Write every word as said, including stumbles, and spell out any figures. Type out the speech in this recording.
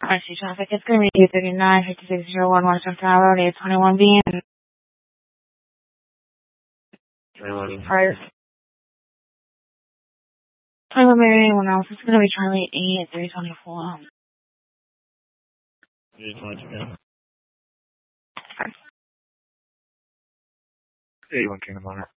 I see traffic. It's going to be two thirty-nine, fifty-six oh one West Tower Road, eight twenty-one B and twenty-one. prior. twenty-one maybe anyone else. It's going to be Charlie eight, three twenty-four. three twenty-two. Sorry. eighty-one Kingdom Honor.